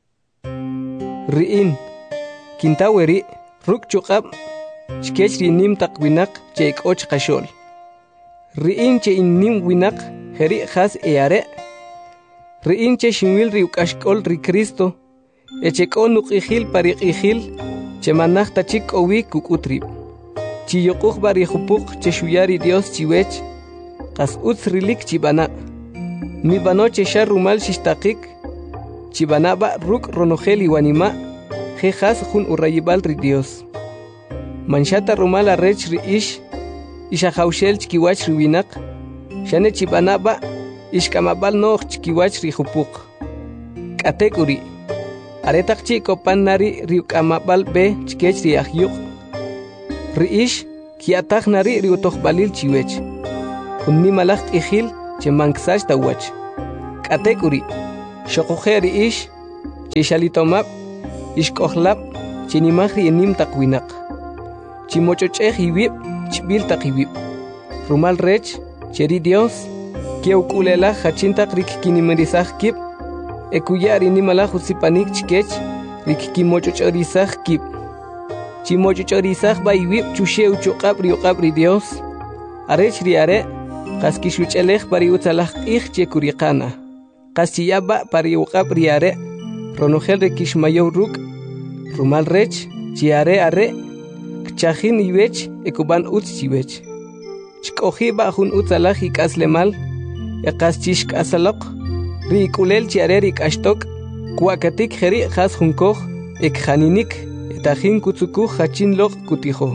Riin, kintaweri, ruk chukab, chkech rinim takwinak, cheik och kashol. Riin che innim winak, heri has eare. Riin che shinwil riukashkol ri Cristo, echekon uqijil pariqijil, chemanaj tachik owi kukutrib. Chiyokuj barijupuk cheshuyari Dios chiwech, kas utz rilik chibana. Mi bano cheshar rumal shishtakik, chibanaba ruk ronogel iwanima, jejas jun urayibal ri Dios. Manshata rumal arrech ri ish, ishajaushel chkiwach ri winak, shane chibanaba, ishkamabal noch chkiwach ri jupuk. Katekuri. Aretak chiko pan nari riukamabal be chkech ri ahyuk. Ri ish kiataj nari riutoh balil chiwech. Unni malach ihil che manksach tawach. Katekuri, shokujeri ish, che shalitomap, ishkohlap, che nimahri enim takwinak. Chimochochej iwib, chbil takiwib. Rumal rech, cheri Dios, kiaukulela hachintak rikikinimerizaj kip, ekuyari nimalaj usipanik chkech, rikikimochochorizaj kip. Chimochochorizaj ba iwib chusheu chokab riokabri Dios, arech riare, kaskishuchelej pari utzalaj ij chekurikana. Kaschiyaba pari ukabri are, ronogel rekishmayow ruk, rumal rech, chiare are, kchajin iwech, ekuban utz chiwech. Chkojiba jun utzalaj ikaslemal, ekaschish kasalok, rikulel chiare rikashtok, kuakatik jeri jas junkoj, ekjaninik, etajin kutsukuj hachinlok kutijo.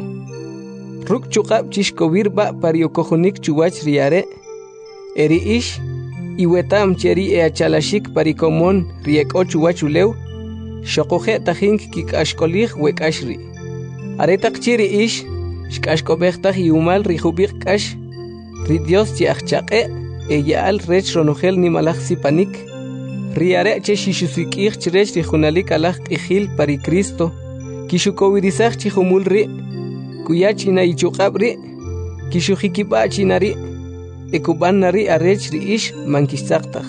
Ruk chukab chishkobirba pariokojonik chuwach riare, eri ish, iwetam cheri eachalashik parikomon rieko chuwachulew, shokoje tajin kikashkolij wekashri. Aretak chiri ish, shkashkobejtaj iumal rijubik kash, ridios chiachchaqe, eyaal rech ronogel nimalaj sipanik, riare che shishusikij chirech rijunalik alaj ijil pari Cristo, kishukowirizaj chihumulri, kuyachina ichukabri, kishujikiba-chinari, ekuban-nari arech ri ish mankisaqtaj.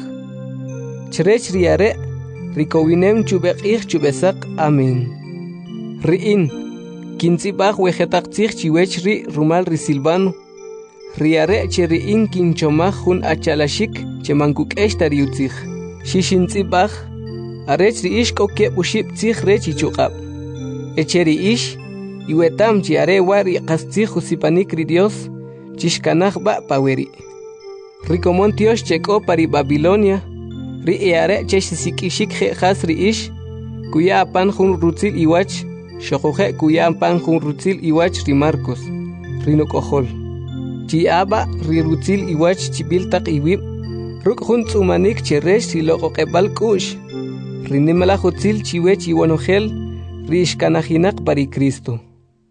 Chrech riare, rikowinem chubekij chubesaq, amen. Riin, kintzibaj wejetaqtzij chiwech ri rumal ri Silvano, riare che riin kinchomaj jun achalashik che mankuk'ex tariutzij. Shishintzibaj, arech ri ish kokieb uxibtzij rech ichukab. Eche ri ish, iwetam chiare wari qastzij usipanik ri Dios, chishkanaj ba paweri. Rikomon Dios cheko pari Babilonia, ri eare che sisikishik je jas ri ish, kuya apan jun rutzil iwach, shokoje kuya apan jun rutzil iwach ri Marcos, rinokojol. Chiaba ri rutzil iwach chibiltak iwib, ruk jun tzumanik cheresh si loqoqebal kush, rinimala jutzil chiwech iwanogel, ri ishkanajinak pari Cristo.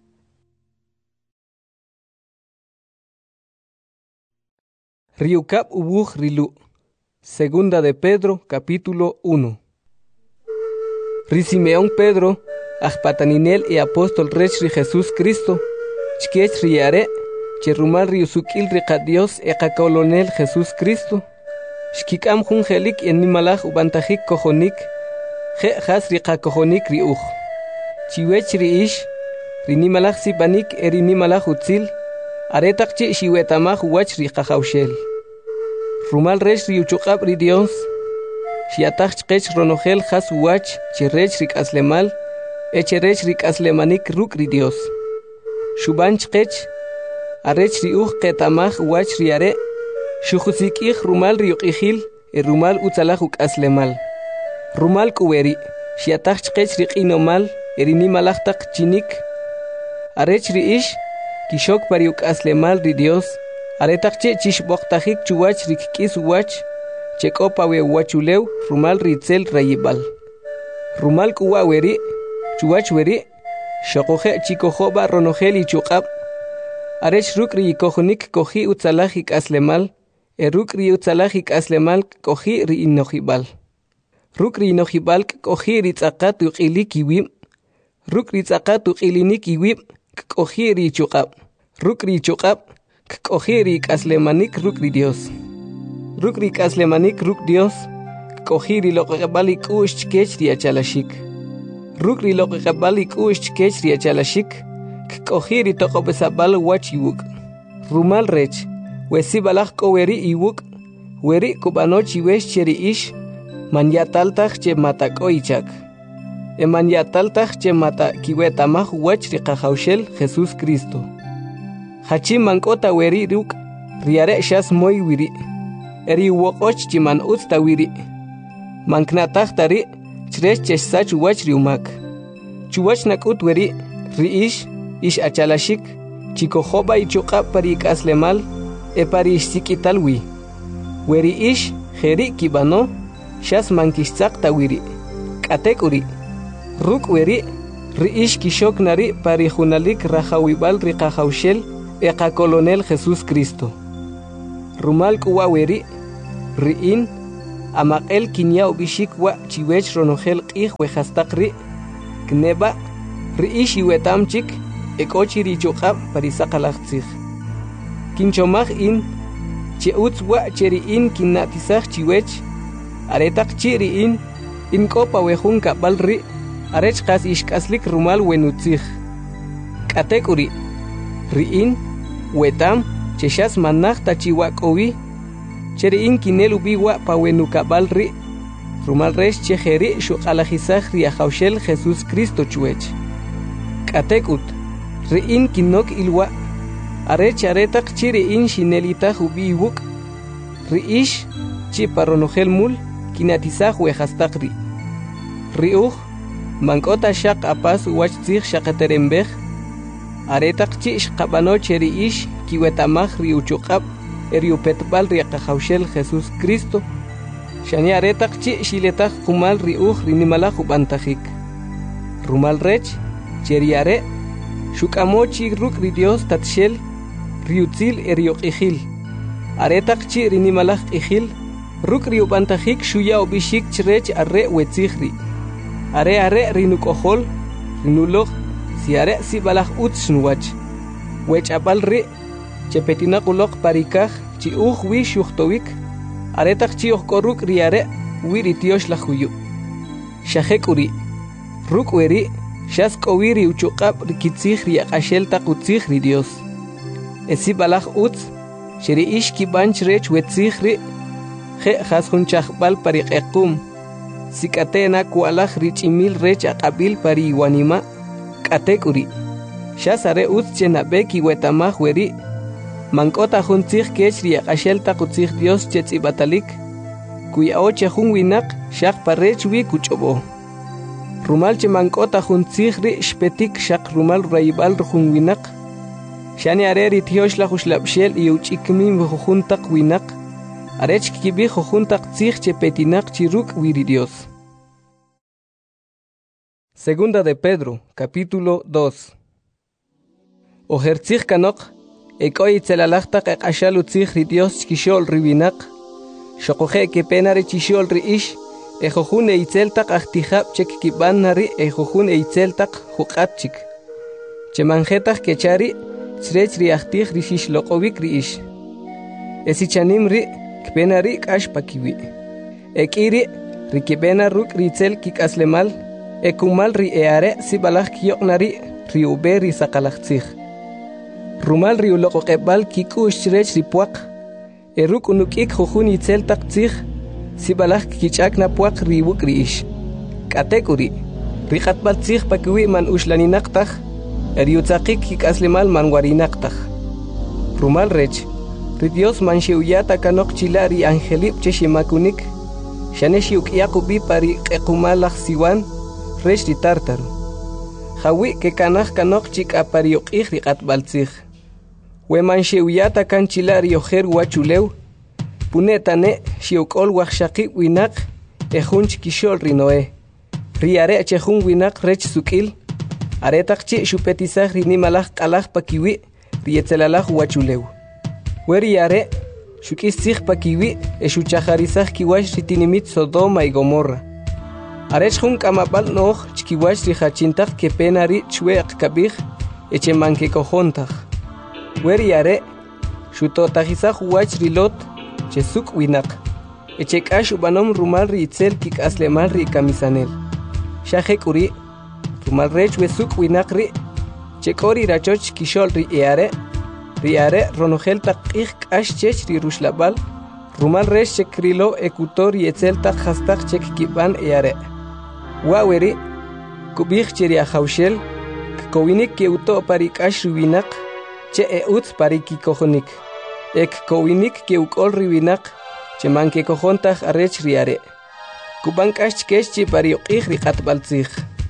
Riukab ubuj rilu. Segunda de Pedro, capítulo 1. Ri Simeón Pedro, ajpataninel y apóstol rech ri Jesús Cristo, chkech riare, cherumal riusukil riqa Dios eqakolonel Jesús Cristo, shkikam jun jelik en nimalaj ubantajik kojonik, je jas riqa kojonik riuj. Chiwech ri ish, ri nimalaj sipanik eri nimalaj utzil, aretak chi shiwetamaj wach riqa jaushel. Rumal rech riuchukab ri Dios, shiataj chkech ronogel jas wach chirech rik aslemal, echerech rik aslemanik ruk ri Dios. Shuban chkech, arech riuj ketamaj wach riare, shujusikij rumal riuqijil, rumal utzalaj uk aslemal. Rumal kuweri, shiataj chkech riqinomal, erinimalachtaq chinik. Arech ri ish, kishok pariuk aslemal ri Dios, aretaqche chishboktajik chuwach rikkis wach, chekopawe wachulew rumal ritzel rayibal. Rumal kuwa weri, chuwach weri, shokoje chikojoba ronogel y chukab. Arech rukri kojonik koji utzalajik aslemal, rukri utzalajik aslemal koji ri inojibal. Rukri inojibal koji ritzakat uqilik iwim, rukri tzakat uqilinik iwim, koji ri chukab. Rukri chukab, kojiri kaslemanik rukri Dios. Rukri kaslemanik ruk Dios, kojiri loqebalik ush chkech riachalashik. Rukri loqebalik ush chkech riachalashik, kojiri toqobesabal wach iwuk. Rumal rech, wesibalaj koweri iwuk, weri kubanoch iwesh cheri ish, manyataltaj che matako ichak. Emanyataltaj che mata kiwetamaj wach riqajaushel Jesús Cristo. Hachim mankota weri ruk, riare shas moy wiri. Eri wokoch chiman utsta wiri. Manknatach tari, chresh chesach wach riumak. Chuwach nakut weri, riish, ish achalashik, chikojoba y chukab parik aslemal, pari sikitalwi. Weri ish, jeri kibano, shas mankishtzak tawiri. Katekuri. Ruk weri, riish kishok nari pari junalik rajawibal riqajaushel, eqa Colonel Jesús Cristo. Rumal kuwaweri, riin, amaqel kinyao bishikwa chiwech ronogel qih wejastaqri, kneba, riishi wetamchik, ekochiri choqab parisaqalaqtzig. Kinchomaj in, cheutzwa cheriin kinnatisaj chiwech, aretaq chiriin, inkopa wejun kabalri, arech qas ishkaslik rumal wenutzig. Katekuri, riin, wetam, cheshas manaj tachiwakowi, cheriin kinel ubiwa pawenu kabalri, rumal resh chejeri shuqalajisaj riajaushel Jesús Cristo chuech. Katekut, riin kinok ilwa, arech aretaq chiriin shinelitaj ubiwuk, riish chiparonojel mul, kinatisaj wejastaqri. Riuj, mankota shaq apas wachtzig shaqeterembej, aretaq chi shqabano cheriish kiwetamaj riuchuqab eriupetbal riaqajaushel Jesús Cristo, shani aretaq chi shiletaj kumal riuj rinimalaj ubantajik. Rumal rech, cheriare, shuk'amochi ruk' ri Dios tatshel, riutzil erioq'ijil. Aretaq chi rinimalaj q'ijil, ruk' riubantajik shuya ubishik chrech arre wetzijri. Are rinuk'ojol, rinuloj, si are si balaj utz shnuwach. Wech'apal ri, chepetinaquloj parikaj, chi uj wi shuhtowik, aretaq chi ojk'oruk ri are, wi ri tiox lajuyu. Shajek'uri, ruk' weri, shas k'owi ri uchuqab rikitzij ri aq'axel taq utzij ri Dios. Esi balaj utz, sheriish kibanch rech wetzij ri, je jasjun chajbal pariq'equm, sikatena kualaj rich'imil rech aq'abil pari iwanima, k'atek'uri. Shas are utz chenabe kiwetamaj weri, mank'ota jun tzij kech ri aq'axel taq utzij Dios chetz'ibatalik, kuya'o chejun winaq xaq parech wi kuch'ob'o. Rumal che mank'ota jun tzij ri xpetik xaq rumal rayibal jun winaq, shani are ri tiox la uxlab'xel y uch'ikmin jujun taq winaq, arech kibij jujun taq tzij chepetinaq chi ruk' wi ri Dios. Segunda de Pedro, capítulo 2. Ojertzij kanok, ekoy itzelalaj taq eq'axal utzij ri Dios chkixol ri winaq, xoqoje kepena re chixol ri ish, ejojun eitzel taq ajtijab chek kiban nari ejojun eitzel taq juqatchik. Chemanjetaj kechari, chrech ri ajtij ri xixloqowik ri ish. Esichanim ri, kpena ri k'ax pakiwi. Ekiri, ri kibena ruk ri itzel kik'aslemal, ekumal ri eare si balaj kiyoqnari, ri ube ri saqalajtzij. Rumal ri uloqoqebal kik'ux chrech ri puaq, eruk unuk'ik jujun itzel taq tzij, si balaj kich'akna puaq ri wuk ri ish. K'atek'uri, ri qatbal tzij pakiwi man uxlaninaqtaj, eriutzaqik kik'aslemal man warinaqtaj. Rumal rech, ri Dios man xiuyata kanok chila ri angelib che ximakunik, xane xiuk'yaq ubi pari q'equmalaj siwan, rech ri tártaro. Jawi ke kanaj kanok chik'a pari yoq'ij ri qatbal tzij. We man xiuyata kan chila ri ojer wachulew, punetane xiuk'ol wajxaqib winaq, ejun chkixol ri Noé. Ri are chejun winaq rech suk'il, aretaq chi xupetisaj ri nimalaj q'alaj pakiwi, ri etzelalaj wachulew. We ri are, xuk'is tzij pakiwi, exuchajarisaj kiwax ri tinimit Sodoma y Gomorra. Arech jun k'amab'al no'oj chkiwax ri jachintaq kepena ri chwe'q kabij, echemankekojontaj. We ri are, xutotajisaj uwach ri Lot, che suk' winaq, echek'ax ub'anom rumal ri itzel kik'aslemal ri kamisanel. Xajek'uri, rumal rech we suk' winaq ri, chek'o ri rachoch kixol ri are ronojel taq q'ij k'ax chech ri ruxlab'al, rumal rech chekrilo ekutor ri etzel taq jastaq chek kib'an are. Wa weri, kubij che ri ajauxel, kkowinik keuto pari k'ax ri winaq, che utz pari kikojonik. Kowinik keuk'ol ri winaq, che mankekojontaj arech ri are. Kuban k'ax chkex chi pari yoq'ij ri qatb'al tzij.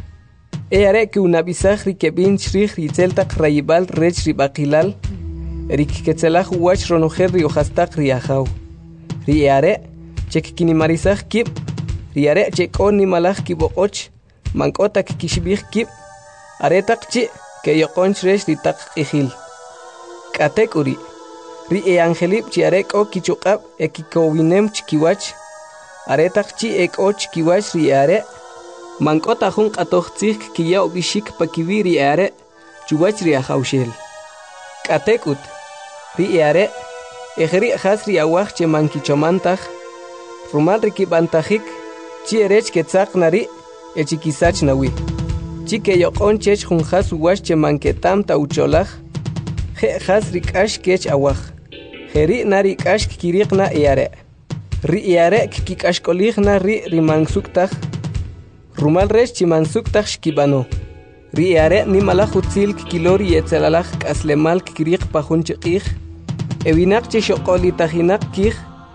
Are keunab'isaj ri keb'in chrij ri itzel taq rayibal rech ri b'aqilal, ri kiketzelaj uwach ronojel ri ojastaq ri ajaw. Ri are, che kikinimarisaj kib', ri are che k'o nimalaj kiboq'och, mank'ota kikixb'ij kib', aretaq chi keyoqon chrech ri taq q'ijil. Katekuri. Ri angelip chi arek o kichuqab ekikowinem chikiwach. Aretak chi ek o chikiwach ri are. Mankota jun qatoqtzik kiya bishik pakiwi ri are. Chuwach ri ahawshel. Katekut. Ri are. Ejri khas ri awach che mankichomantach. Rumal rikibantajik. Chi erech ketzaq nari. Echikisach nawi. Chi ke yoqon chech jun khas uwash che manketam ta ucholaj. Je khas rikash kech awach. Jeri nari kash kiriqna iare. Ri iare kikash kolijna ri rimansuktaj. Rumal rech chimansuktaj shkibano. Ri iare ni malajutzil kilori etzelalaj kaslemal kiriq pajun chiqij. Ewinak che shoqoli tajinak kij.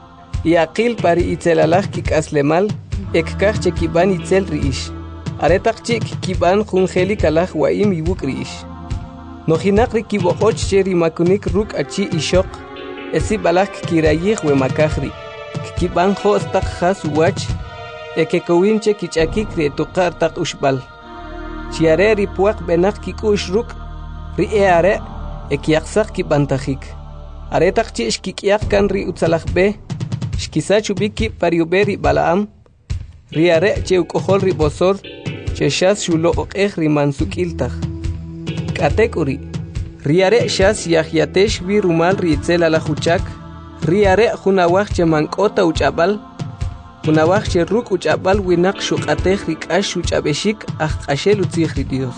Iaqil pari itzelalaj kikaslemal. Ekkaj che kiban itzel riish. Aretak chik kiban jun jeli kalaj waim ibuk riish. Nojinak rikiboqoch che rimakunik ruk achi ishok. Esi balak kirayih we makahri. Kiban hostak has wach. Ekekowinche kichakik re tuqar tak ushbal. Chiare ripuak benak kikush ruk. Ri eare ekiaksak kibantajik. Aretak chi shkikiak kan ri utsalak be. Shkisachu biki pariuberi balaam. Ri are che ukohol ri bosor. Che shas shulo oqej ri mansukiltaj. Katekuri. Riare shas yahiatesh vi rumal rietzel ala huchak. Riare junawach che mankota uchabal. Junawach che ruk uchabal winak shukatej rikash uchabeshik ashel utzih Dios.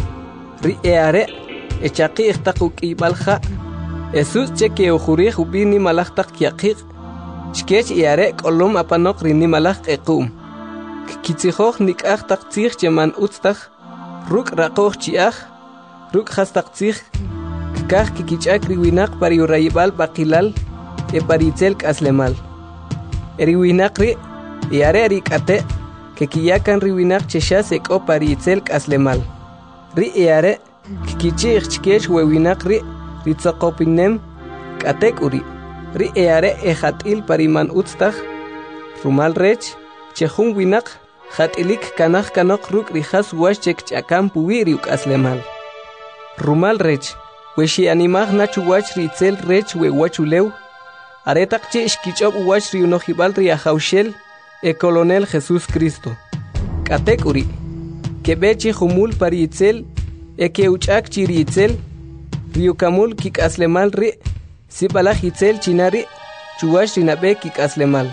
Riare echaqi ikhtakuk ibalja. Jesus che ke ujurih ubini malachtak yaqiq. Chkech iare kolom apanok rini malach equm. Kitzihoch nikach tak tzih che man utztach. Ruk rakoch chiach. Ruk hastak tzih. Kaj kikichak riwinak pari urayibal bakilal e paritzel kaslemal. Riwinak ri iare rikate que kiyakan riwinak cheshas eko paritzel kaslemal. Ri iare kikichich chkech wewinak ri ritzaqopinem katek uri. Ri iare ejatil pariman utztach rumal rech chehun winak jatilik kanach kanok ruk rijas wash chek chakam puwiri kaslemal. Rumal rech Weshi animag na chuwach ritzel rech we wachulew. Aretak che shkichob wach ri unojibal ri ahaushel e colonel Jesús Cristo. Katek uri. Kebechi humul paritzel e ke uchak chiritzel. Riukamul kik aslemal ri. Sibalaj itzel chinari chuwach rinabe kik aslemal.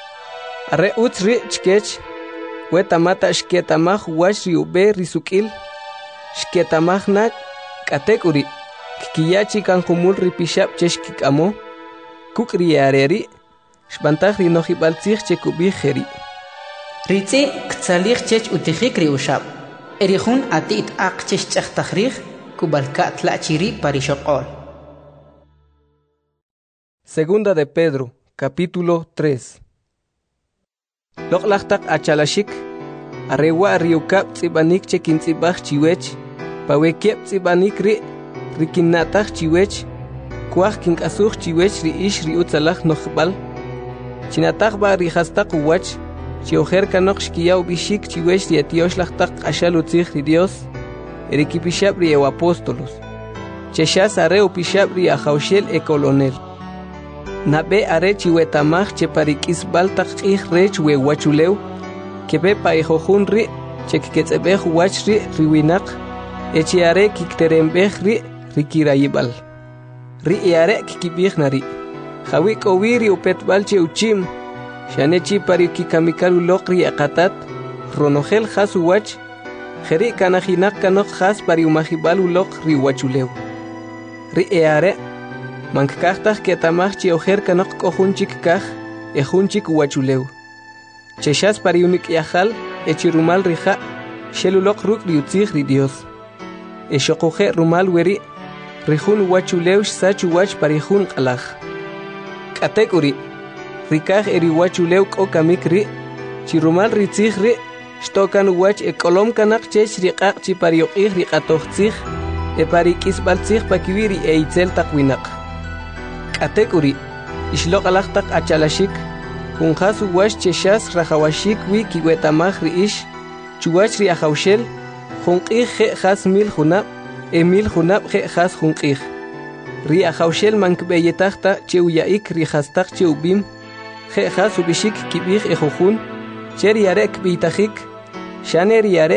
Are utz ri chkech. Wetamata shketamaj wach ri ube risukil. Shketamaj na katek uri. Kiyachi kan humul ripishap cheshkikamo. Kukriareri. Shbantaj rinojibal tzih chekubijeri. Ritzi ktzalih chech utijikri ushab. Erihun atit ak chech chachtajrij kubalka tlachiri parishokol. Segunda de Pedro, capítulo 3. Loklachtak achalashik. Arewa riukap tzibanik chekintzibaj chiwech. Pawekep tzibanik ri. Rikinatach chiwech. Kuach kinkasuch chiwech ri ish ri utzalach nochbal. Chinatach ba rihastak uwach. Chiojer kanok shkiyau bishik chiwech ri etioshlachtak ashal utzich ri Dios. Erikipishab ri ew apóstolos. Cheshas are upishab ri ahaushel e colonel. Nabe are chiwetamach che parikis baltak ich rech we wachulew. Kebe pa ejojun ri. Chekketzebej wach ri riwinak. Echiare kikterembej ri. Rikirayibal. Ri iare kikibijnari. Hawik owiri upetbalche uchim. Shanechi pari kikamikalu lokri akatat. Ronogel hasu wach. Jeri kanajinak kanok has pari umajibalu lokri wachulew. Ri iare. Mankaktaj ketamach chiojer kanok kohunchik kaj. Ejunchik wachulew. Cheshas pari unik yahal. Echirumal rija. Shelulok ruk riutzig ri Dios. Eshokoje rumal weri. Rijun wachuleush sachu wach parijun qalaj. Katek uri. Rikaj eri wachuleu kokamik ri. Chirumal ritzig ri. Shtokan wach e kolom kanak chech riqaq chi parioqij riqatoqtzig. E parikis baltzig pakiwiri e itzel taqwinak. Katek uri. Ishloq alaqtaq achalashik. Kunjasu wach cheshas rajawashik wi kiwetamaj ri ish. Chuwach ri ahaushel. Junqij je jas mil junab. Emil junab je jas junqij. ri ahawshel mankbeyetachta cheuyaik ri hastak cheubim je hasubishik kibih ejujun cher yarek bitajik shaner yare